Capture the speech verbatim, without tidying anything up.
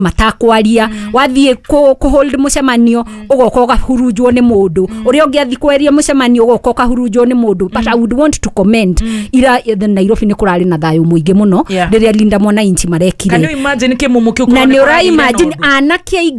matakwaria mm. wathie ku, ku hold mucemanio mm. ugoka ugahurujwo ni mundu mm. uri ungiathi kweria mucemanio ugoka ukahurujwo ni mundu mm. but I would want to comment mm. ira the Nairobi ni kurari na thayo muingi muno riria Linda Mwananchi marekire. Can you imagine ke mumuke ukora na ni ura imagine anake